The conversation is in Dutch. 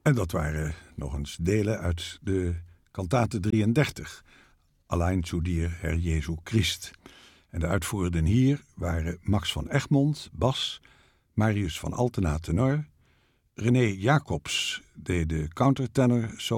En dat waren nog eens delen uit de kantate 33, Allein zu dir, Herr Jesu Christ. En de uitvoerenden hier waren Max van Egmond, bas, Marius van Altena, tenor, René Jacobs deed de countertenor